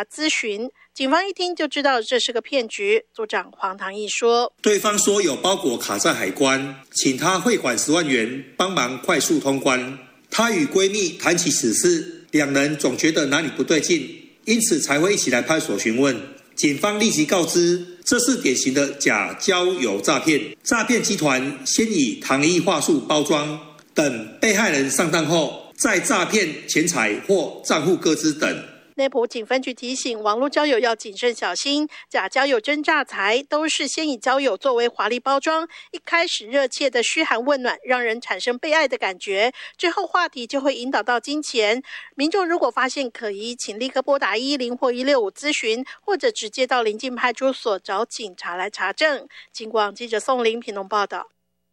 查咨询。警方一听就知道这是个骗局。组长黄唐毅说， 对方说有包裹卡在海关，请他汇款10万元帮忙快速通关。她与闺蜜谈起此事，两人总觉得哪里不对劲，因此才会一起来派出所询问。警方立即告知，这是典型的假交友诈骗。诈骗集团先以糖衣话术包装，等被害人上当后，再诈骗钱财或账户个资等。 内埔警分局提醒，网络交友要谨慎小心，假交友真诈财都是先以交友作为华丽包装，一开始热切的嘘寒问暖，让人产生被爱的感觉，之后话题就会引导到金钱。民众如果发现可疑，请立刻拨打110或165咨询，或者直接到邻近派出所找警察来查证。警广记者宋玲屏东报道。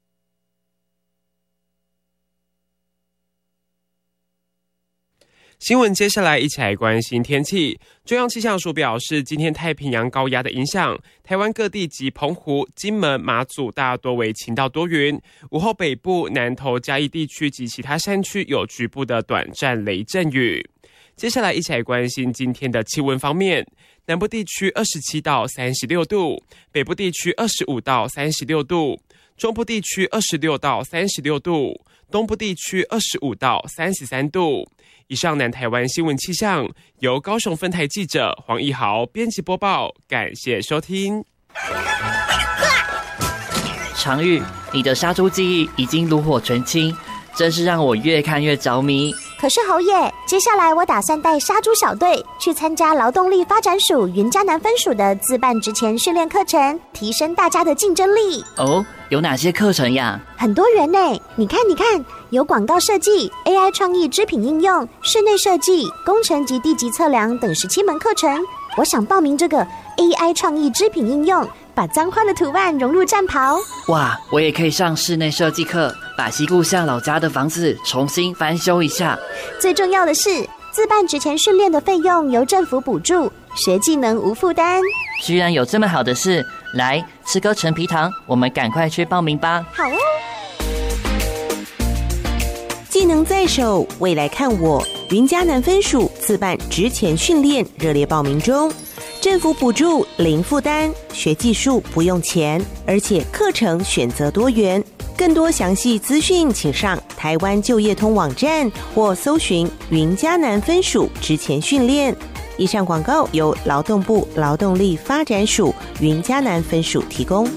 新闻接下来一起来关心天气。中央气象署表示，今天太平洋高压的影响，台湾各地及澎湖、金门、马祖大多为晴到多云，午后北部、南投、嘉义地区及其他山区有局部的短暂雷阵雨。接下来一起来关心今天的气温方面，南部地区27到36度，北部地区25到36度，中部地区26到36度，东部地区25到33度。以上南台湾新闻气象由高雄分台记者黄义豪编辑播报，感谢收听。 常玉，你的杀猪技艺已经炉火纯青，真是让我越看越着迷。 可是侯爷，接下来我打算带杀猪小队去参加劳动力发展署云嘉南分署的自办职前训练课程，提升大家的竞争力。 哦，有哪些课程呀？ 很多元呢，你看，有广告设计、AI 创意织品应用、室内设计、工程及地级测量等17门课程。我想报名这个 AI 创意织品应用，把脏花的图案融入战袍。 哇，我也可以上室内设计课，把西故乡老家的房子重新翻修一下。 最重要的是，自办职前训练的费用由政府补助，学技能无负担。 居然有这么好的事，来吃颗陈皮糖，我们赶快去报名吧。 好哦。 技能在手，未来看我。云嘉南分署自办职前训练热烈报名中，政府补助零负担，学技术不用钱，而且课程选择多元。更多详细资讯请上台湾就业通网站或搜寻云嘉南分署职前训练。以上广告由劳动部劳动力发展署云嘉南分署提供。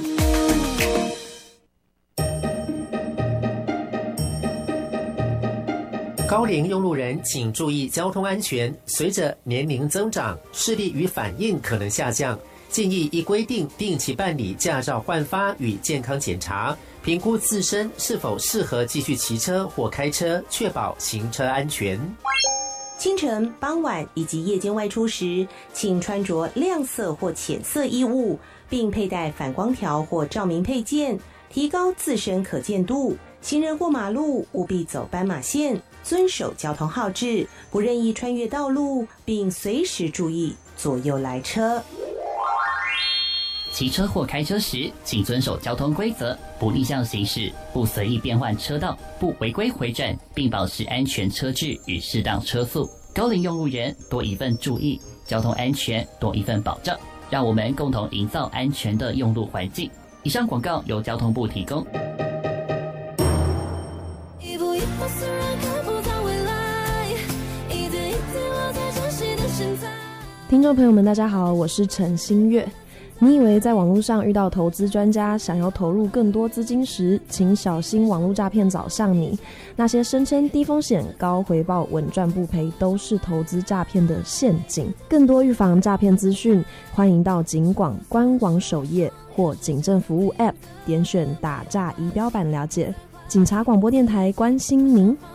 高龄用路人请注意交通安全，随着年龄增长，视力与反应可能下降，建议依规定定期办理驾照换发与健康检查，评估自身是否适合继续骑车或开车，确保行车安全。 清晨、傍晚以及夜间外出时，请穿着亮色或浅色衣物，并佩戴反光条或照明配件，提高自身可见度。行人过马路务必走斑马线，遵守交通号志，不任意穿越道路，并随时注意左右来车。 骑车或开车时，请遵守交通规则，不逆向行驶，不随意变换车道，不违规回转，并保持安全车距与适当车速。高龄用路人多一份注意，交通安全多一份保障，让我们共同营造安全的用路环境。以上广告由交通部提供。 听众朋友们大家好，我是陈新月。你以为在网络上遇到投资专家想要投入更多资金时，请小心网络诈骗找上你。那些声称低风险高回报稳赚不赔都是投资诈骗的陷阱。更多预防诈骗资讯，欢迎到警广官网首页或警政服务 App 点选打诈仪表板了解。警察广播电台关心您。